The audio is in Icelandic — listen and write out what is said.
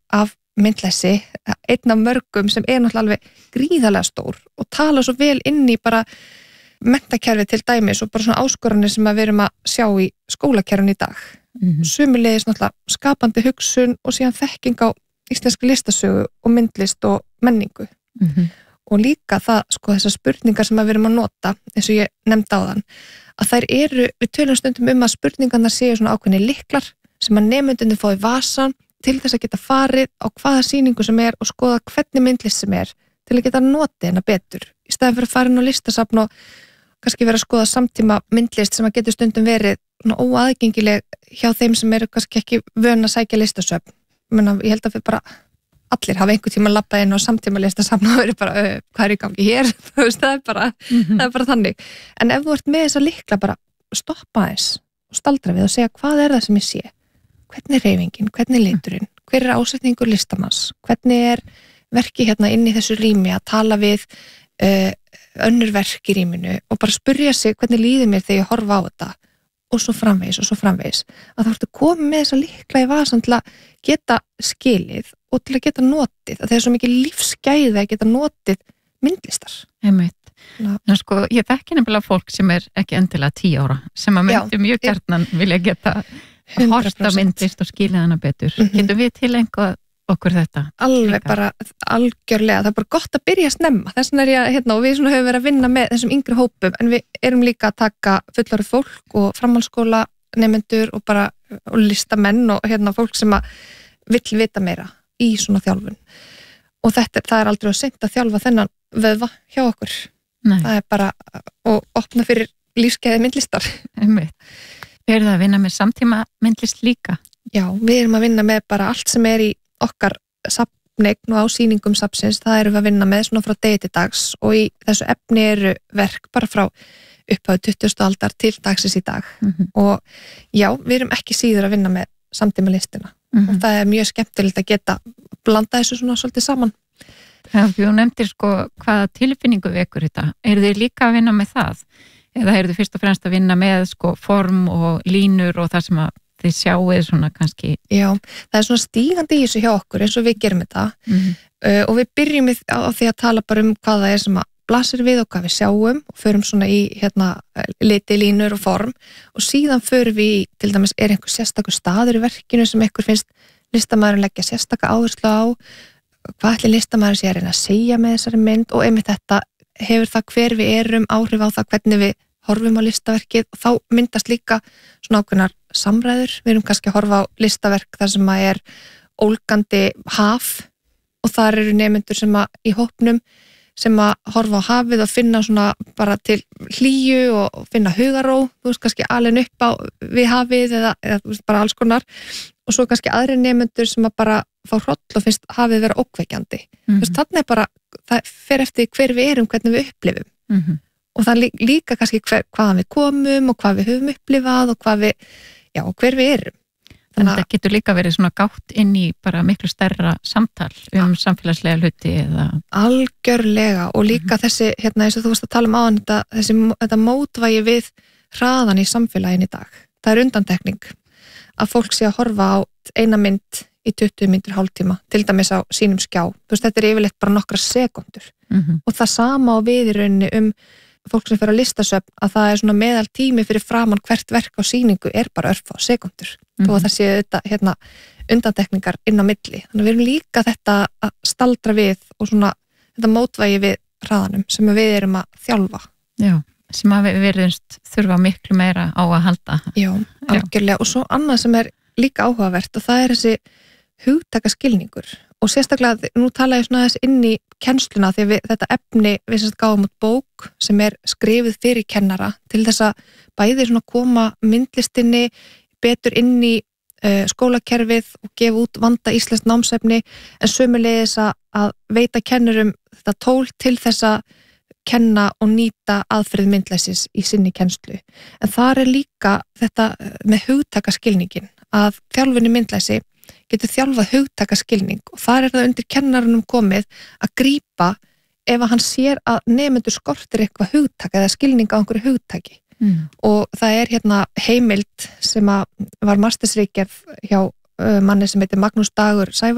af myndleysi, einn af mörgum sem náttúrulega alveg gríðarlega stór og tala svo vel inn í bara menntakerfi til dæmis og bara svona áskoranir sem við erum að sjá í skólakerfinu í dag. Sömuleiðis náttúrulega skapandi hugsun og síðan þekking á íslenskri listasögu og myndlist og menningu. Og líka það, sko, þessar spurningar sem við erum að nota, eins og ég nefndi áðan, að þær við tölum stundum að spurningarnar séu svona ákveðni lyklar sem að nemendurnir fá í vasan til þess að geta farið á hvaða sýningu sem og skoða hvernig myndlist sem til að geta notið hennar betur í staðan fyrir að fara inn á listasafn og kannski vera að skoða samtíma myndlist sem að getur stundum verið óaðgengileg hjá þeim sem kannski ekki vön að sækja listasöfn. Ég held að við bara allir hafa einhver tíma labbað inn á samtíma listasafn og verið bara, hvað í gangi hér? Það er bara þannig. En ef þú ert með þessa lykla bara stoppa aðeins og staldra við og segja hvað það sem ég sé? Hvernig er hreyfingin, hvernig er liturinn, hver er ásetningur listamanns, hvernig verki hérna inn í þessu rými að tala við önnur verk í rýminu og bara spyrja sig hvernig líður mér þegar ég horfa á þetta og svo framvegis að þá ertu komið með þessa lykla í vasan til að geta skilið og til að geta notið, að það er svo mikið lífsgæði að geta notið myndlistar. Einmitt. En sko, ég þekki nefnilega fólk sem ekki endilega 10 ára sem að myndi mjög gjarnan vilja geta horta myndlist og skilja hana betur. Getum við til okkur þetta? Alveg bara, algjörlega. Það er bara gott að byrja að snemma. Þess vegna ég og við höfum verið að vinna með þessum yngri hópum, en við erum líka að taka fullorðið fólk og framhaldsskóla nemendur og bara og listamenn og fólk sem að vill vita meira í svona þjálfun. Og það er aldrei að seint að þjálfa þennan vöðva hjá okkur. Nei. Það er bara að opna fyrir lífsgæði myndlistar. Einmitt. Það að vinna með samtíma myndlist líka? Já, við erum að vinna með bara allt sem í okkar safneign og á sýningum safnsins, það erum við að vinna með svona frá degi til dags og í þessu efni eru verk bara frá upphafið 20. aldar til dagsins í dag. Og já, við erum ekki síður að vinna með samtíma listina og það er mjög skemmtilegt að geta blanda þessu svona svolítið saman. Þegar þú nefndir sko hvaða tilfinningu vekur þetta, eru þið líka að vinna með það? Eða eru þið fyrst og fremst að vinna með sko form og línur og það sem að þið sjáuð svona kannski? Já, það er svona stígandi í þessu hjá okkur eins og við gerum þetta og við byrjum á því að tala bara hvað það sem að blasir við og hvað við sjáum og förum svona í liti, línur og form og síðan förum við til dæmis einhver sérstakur staður í verkinu sem einhver finnst listamaðurinn leggja sérstaka áherslu á, hvað ætli listamaðurinn sé að reyna að segja með þessari mynd og einmitt þetta hefur það hver við erum áhrif á það hvernig við horfum á listaverkið og þá myndast líka svona ákveðnar samræður. Við erum kannski að horfa á listaverk þar sem að ólgandi haf og þar eru nemendur sem að í hópnum sem að horfa á hafið og finna svona bara til hlýju og finna hugaró, þú veist kannski alveg upp á við hafið eða þú veist bara alls konar og svo kannski aðri nemendur sem að bara fá hroll og finnst hafið vera ókveikjandi. Þú veist þannig bara, það fer eftir hver við erum, hvernig við upplifum. Og það líka kannski hvaðan við komum og hvað við höfum upplifað og hver við erum. Þannig að það getur líka verið svona gátt inn í bara miklu stærra samtal samfélagslega hluti eða... Algjörlega og líka þessi, eins og þú varst að tala áðan, þetta mótvægi við hraðan í samfélagin í dag. Það er undantekning að fólk sé að horfa á eina mynd í 20 mínútur hálftíma, til dæmis á sínum skjá. Þú veist, þetta er yfirleitt bara nokkra sekúndur. Og það sama á við í rauninni fólk sem fer á listasöfn að það er svona meðal tími fyrir framan hvert verk á sýningu bara örfá sekúndur og það séu þetta undantekningar inn á milli. Þannig við erum líka þetta að staldra við og svona þetta mótvægi við hraðanum sem við erum að þjálfa. Já, sem að við verðumst þurfa miklu meira á að halda. Já, algjörlega. Og svo annað sem líka áhugavert og það þessi hugtakaskilningur og sérstaklega, nú tala ég svona þess inn í kennsluna því að þetta efni við semst gáum út bók sem skrifuð fyrir kennara til þess að bæði svona koma myndlistinni betur inn í skólakerfið og gefa út vanda íslenskt námsefni en sömuleiðis að veita kennurum þetta tól til þess að kenna og nýta aðferð myndlæsis í sinni kennslu. En þar líka þetta með hugtakaskilningin að þjálfun í myndlæsi getur þjálfað hugtakaskilning og þar það undir kennarunum komið að grípa ef að hann sér að nemendur skortir eitthvað hugtaka eða skilning á einhverju hugtaki. Og það heimild sem að var mastersritgerð hjá manni sem heitir Magnús Dagur